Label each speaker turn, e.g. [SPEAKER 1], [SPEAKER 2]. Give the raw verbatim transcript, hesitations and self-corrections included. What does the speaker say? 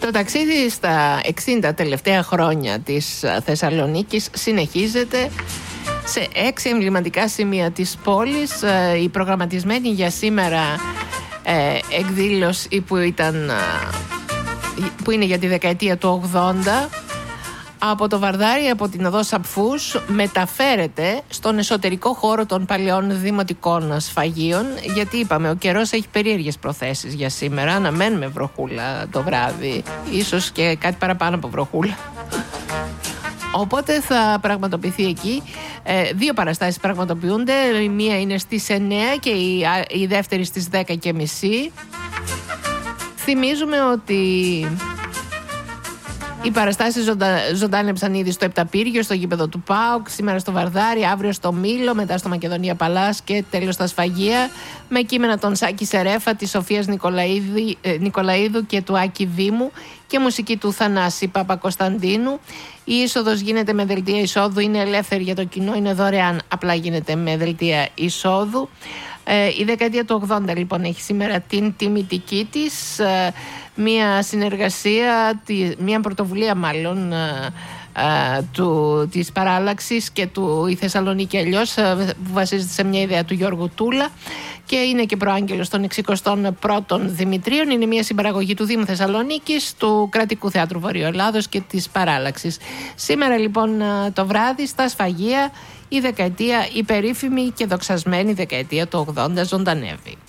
[SPEAKER 1] Το ταξίδι στα εξήντα τελευταία χρόνια της Θεσσαλονίκης συνεχίζεται σε έξι εμβληματικά σημεία της πόλης. Η προγραμματισμένη για σήμερα ε, εκδήλωση που, ήταν, που είναι για τη δεκαετία του ογδόντα από το Βαρδάρι, από την οδό Σαπφούς, μεταφέρεται στον εσωτερικό χώρο των παλαιών δημοτικών σφαγείων, γιατί είπαμε ο καιρός έχει περίεργες προθέσεις για σήμερα. Αναμένουμε βροχούλα το βράδυ, ίσως και κάτι παραπάνω από βροχούλα. Οπότε θα πραγματοποιηθεί εκεί. Ε, δύο παραστάσεις πραγματοποιούνται. Η μία είναι στις εννιά και η, η δεύτερη στις δέκα και μισή. Θυμίζουμε ότι οι παραστάσεις ζωντα... ζωντάνεψαν ήδη στο Επταπύργιο, στο γήπεδο του ΠΑΟΚ, σήμερα στο Βαρδάρι, αύριο στο Μήλο, μετά στο Μακεδονία Παλάς και τέλος στα Σφαγεία, με κείμενα των Σάκη Σερέφα, της Σοφίας Νικολαίδη, ε, Νικολαίδου και του Άκη Βήμου και μουσική του Θανάση Παπακοσταντίνου. Η είσοδος γίνεται με δελτία εισόδου, είναι ελεύθερη για το κοινό, είναι δωρεάν, απλά γίνεται με δελτία εισόδου. Ε, η δεκαετία του ογδόντα λοιπόν έχει σήμερα την τιμητική της, ε, μια συνεργασία, τη, μια πρωτοβουλία μάλλον ε, ε, του, της παράλλαξης και του η Θεσσαλονίκη αλλιώς, ε, που βασίζεται σε μια ιδέα του Γιώργου Τούλα και είναι και προάγγελος των εξηκοστών πρώτων Δημητρίων. Είναι μια συμπαραγωγή του Δήμου Θεσσαλονίκης, του Κρατικού Θεάτρου Βορειοελλάδος και της παράλλαξης. Σήμερα λοιπόν το βράδυ στα Σφαγεία η δεκαετία, η περίφημη και δοξασμένη δεκαετία του ογδόντα ζωντανεύει.